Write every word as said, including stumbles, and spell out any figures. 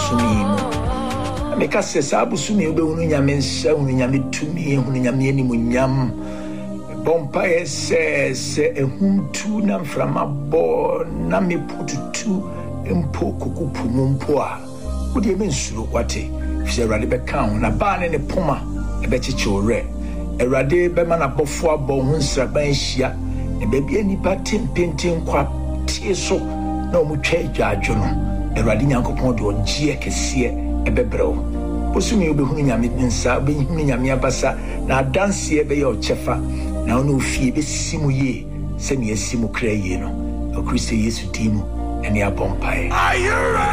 busumi mu meka se sa busumi obehunu nyame nsa hunu nyame tumi hunu nyame ni munyam bompa ese se ehuntu na mframa bo na mepututu mpo kokupu mpo a wodi mensuro kwate fi Awurade be kan na ba ne ne poma e be chichore Awurade be mana bofo abo hu nsraban hia e be bia nipa tempenten kwa tie so na omutwa adwadwo no Awurade Nyankopɔn de ongie kese e be brew posumi obehunu nyame nsa obehunu nyame abasa na adanse e be ye ochefa na ono ofie be simu ye se ne asimu kra ye no Kristo Yesu dimu ene abompae.